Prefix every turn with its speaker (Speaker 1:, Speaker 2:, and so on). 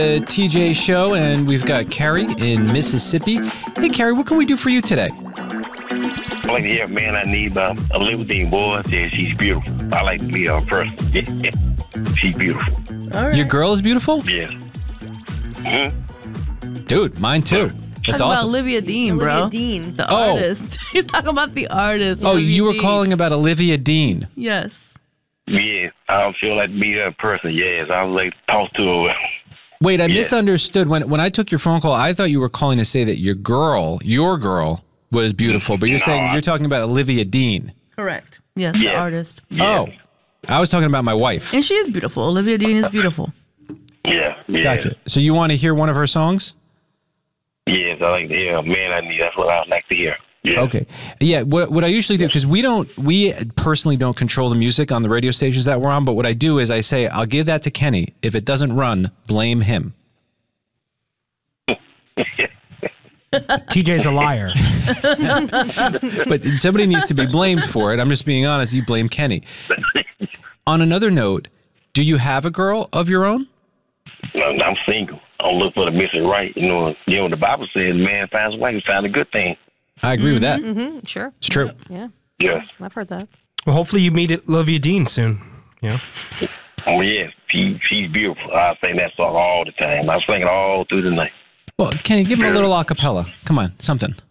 Speaker 1: TJ show, and we've got Carrie in Mississippi. Hey, Carrie, what can we do for you today?
Speaker 2: I like to hear Man I Need by Olivia Boy. Yeah, she's beautiful. I like to be her person. She's beautiful.
Speaker 3: All right.
Speaker 1: Your girl is beautiful?
Speaker 2: Yes.
Speaker 1: Dude, mine too. That's
Speaker 3: Talking
Speaker 1: awesome.
Speaker 3: about Olivia Dean, bro.
Speaker 4: Olivia Dean.
Speaker 3: The artist. He's talking about the artist.
Speaker 1: Oh,
Speaker 3: Olivia
Speaker 1: you were
Speaker 3: Dean.
Speaker 1: calling about Olivia Dean.
Speaker 3: Yes.
Speaker 2: Yeah, I feel like to be her person. Yes, I was like talk to her.
Speaker 1: Wait, I misunderstood. When I took your phone call, I thought you were calling to say that your girl was beautiful, but you're saying you're talking about Olivia Dean.
Speaker 3: Correct. Yes, the artist.
Speaker 2: Yeah.
Speaker 1: Oh, I was talking about my wife.
Speaker 3: And she is beautiful. Olivia Dean is beautiful.
Speaker 2: Yeah.
Speaker 1: Gotcha. So you want to hear one of her songs?
Speaker 2: Yes, I like to hear Man I Need. That's what I like to hear. Yeah.
Speaker 1: Okay. Yeah, what I usually do, because we personally don't control the music on the radio stations that we're on, but what I do is I say, I'll give that to Kenny. If it doesn't run, blame him.
Speaker 5: TJ's a liar.
Speaker 1: But somebody needs to be blamed for it. I'm just being honest. You blame Kenny. On another note, do you have a girl of your own?
Speaker 2: I'm single. I don't look for the missing right. You know, the Bible says man finds a wife, he finds a good thing.
Speaker 1: I agree with that.
Speaker 4: Mm-hmm, sure.
Speaker 1: It's true.
Speaker 4: Yeah.
Speaker 2: Yes.
Speaker 4: I've heard that.
Speaker 5: Well, hopefully you meet Olivia Dean soon. Yeah.
Speaker 2: Oh, yes. She's beautiful. I sing that song all the time. I sing it all through the night.
Speaker 1: Well, Kenny, give him a little a cappella. Come on, something.